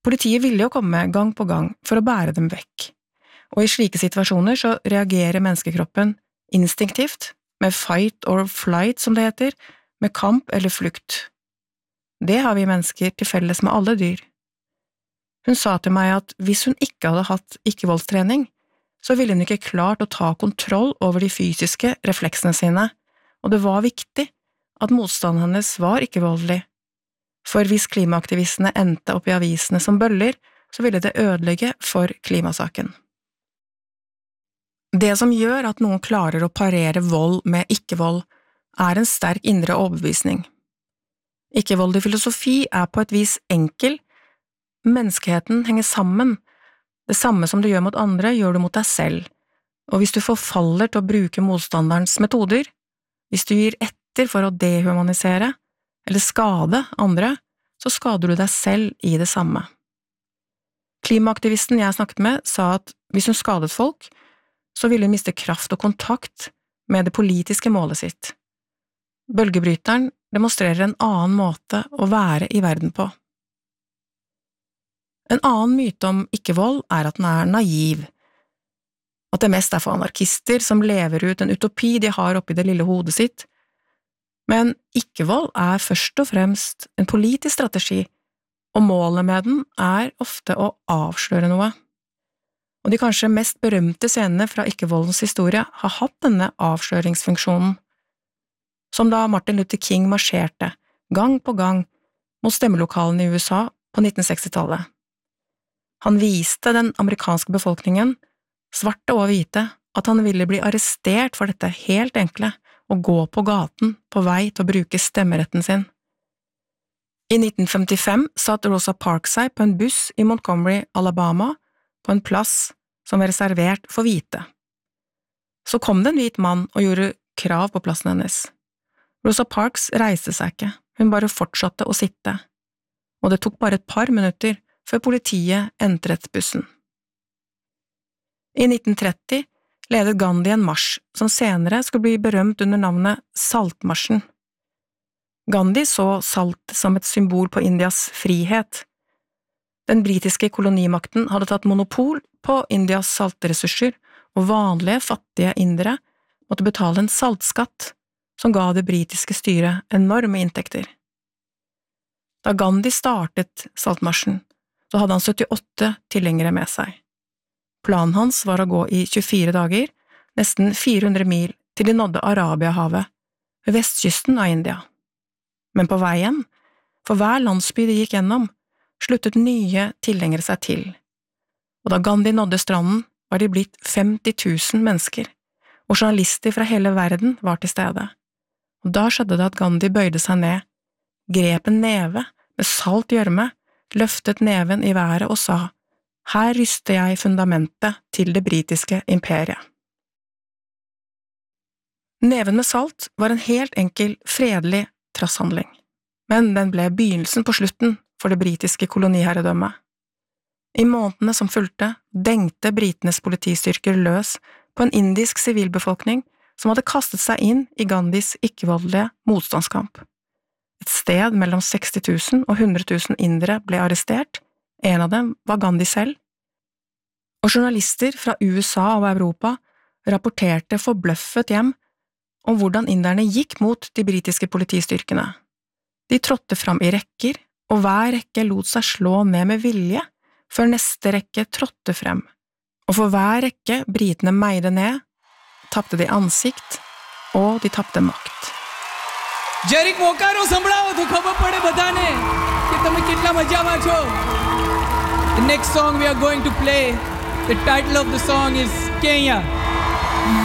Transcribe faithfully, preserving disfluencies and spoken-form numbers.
Politiet ville jo komme gang på gang for å bære dem vekk, og i slike situasjoner så reagerer menneskekroppen instinktivt, med fight or flight som det heter, med kamp eller flukt. Det har vi mennesker til felles med alle dyr. Hun sa til meg at hvis hun ikke hadde hatt ikke-voldstrening, så ville hun ikke klart å ta kontroll over de fysiske refleksene sine, og det var viktig at motstanden hennes var ikke-voldelig. For hvis klimaaktivistene endte opp i avisene som bøller, så ville det ødelegge for klimasaken. Det som gjør at noen klarer å parere vold med ikke-vold, er en sterk indre overbevisning. Ikke-voldig filosofi er på et vis enkel. Menneskeheten henger sammen. Det samme som du gjør mot andre, gjør du mot deg selv. Og hvis du forfaller til å bruke motstanderens metoder, hvis du gir etter for å dehumanisere, eller skade andre, så skader du deg selv i det samme. Klimaaktivisten jeg snakket med sa at hvis hun skadet folk, så ville hun miste kraft og kontakt med det politiske målet sitt. Bølgebryteren demonstrerer en annen måte å være i verden på. En annen myte om ikke-vold er at den er naiv, at det mest er for anarkister som lever ut en utopi de har oppi det lille hodet sitt, men ikke-vold er først og fremst en politisk strategi, og målet med den er ofte å avsløre noe. Og de kanskje mest berømte scenene fra ikke-voldens historie har hatt denne avsløringsfunksjonen, som da Martin Luther King marsjerte gang på gang mot stemmelokalene i U S A på nittensekstitallet. Han viste den amerikanske befolkningen, svarte og hvite, at han ville bli arrestert for dette helt enkle, å gå på gaten på vei til å bruke stemmeretten sin. I nitten femtifem satt Rosa Parks seg på en buss i Montgomery, Alabama, på en plass som var reservert for hvite. Så kom det en hvit mann og gjorde krav på plassen hennes. Rosa Parks reiste seg ikke, hun bare fortsatte å sitte, og det tok bare et par minutter før politiet entret bussen. I nitten tretti ledet Gandhi en marsj som senere skulle bli berømt under navnet Saltmarsjen. Gandhi så salt som et symbol på Indias frihet. Den britiske kolonimakten hadde tatt monopol på Indias saltressurser, og vanlige, fattige indere måtte betale en saltskatt som ga det britiske styret enorme inntekter. Da Gandhi startet Saltmarsjen, så hadde han syttiåtte tilhengere med seg. Planen hans var å gå i tjuefire dager, nesten fire hundre mil, til de nådde Arabiahavet, ved vestkysten av India. Men på veien, for hver landsby de gikk gjennom, sluttet nye tilhengere seg til, og da Gandhi nådde stranden, var de blitt femti tusen mennesker, og journalister fra hele verden var til stede. Og da skjedde det at Gandhi bøyde seg ned, grep en neve med salt gjørme, løftet neven i været og sa: «Her ryster jeg fundamentet til det britiske imperiet.» Neven med salt var en helt enkel, fredelig trasshandling, men den ble begynnelsen på slutten for det britiske koloniherredømmet. I månedene som fulgte, dengte britenes politistyrker løs på en indisk sivilbefolkning som hadde kastet seg inn i Gandhis ikke-voldelige motstandskamp. Et sted mellom seksti tusen og hundre tusen indere ble arrestert, en av dem var Gandhi selv, og journalister fra U S A og Europa rapporterte forbløffet hjem om hvordan inderne gikk mot de britiske politistyrkene. De trådte fram i rekker, og hver rekke lot seg slå ned med vilje, før neste rekke trådte frem, og for hver rekke britene meide ned, tappte de ansikt, og de tappte makt. જરીક મોકારો સંભળાવો તો ખબર પડે બધાને કે તમે કેટલા મજામાં છો. The next song we are going to play, the title of the song is Kenya.